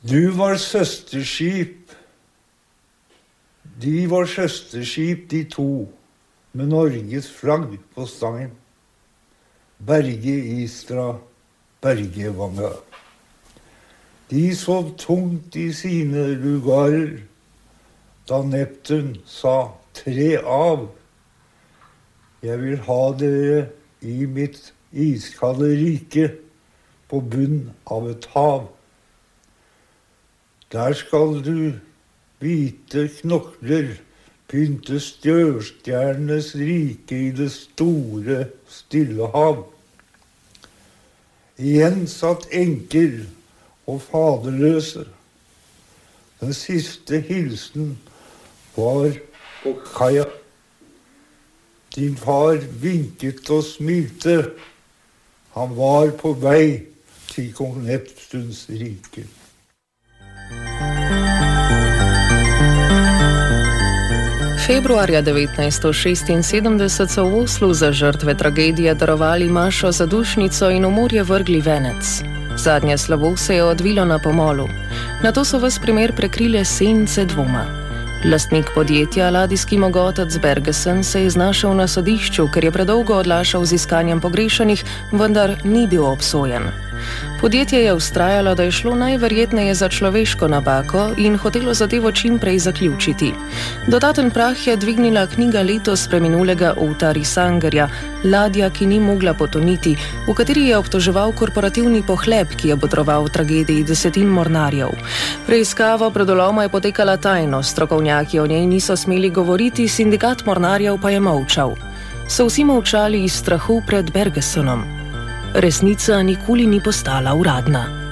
De var søsterskip, de to, med Norges flagg på stangen. Berge Istra, Berge Vanga. De sov tungt i sine lugarer, da Neptun sa, tre av. Jeg vil ha dere i mitt iskalde rike, på bunn av et hav. Der skal du hvite knokler pynte stjørstjernenes rike i det store, stille hav. Igjen satt enker og faderløse. Den siste hilsen var på kaia. Din far vinket og smilte. Han var på vei til kong Neptuns rike. Februarja 1976 so v Oslu za žrtve tragedije darovali mašo zadušnico in v morje vrgli venec. Zadnje slovo se je odvilo na pomolu. Nato so ves primer prekrile sence dvoma. Lastnik podjetja, ladijski mogotec Bergesen, se je znašel na sodišču, ker je predolgo odlašal z iskanjem pogrešanih, vendar ni bil obsojen. Podjetje je vztrajalo, da je šlo najverjetneje za človeško napako in hotelo zadevo čim prej zaključiti. Dodaten prah je dvignila knjiga letos preminulega Ota Risangerja, Ladja, ki ni mogla potoniti, v kateri je obtoževal korporativni pohlep, ki je botroval tragediji desetin mornarjev. Preiskava predoloma je potekala tajno, strokovnjaki o njej niso smeli govoriti, sindikat mornarjev pa je molčal. So vsi molčali iz strahu pred Bergesonom. Resnica nikoli ni postala uradna.